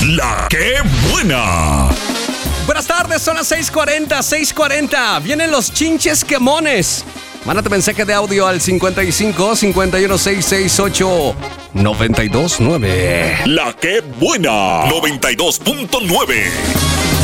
La que buena. Buenas tardes, son las 6:40. Vienen los chinches quemones. Mándate mensaje de audio al 55 51 668 929. La que buena. 92.9.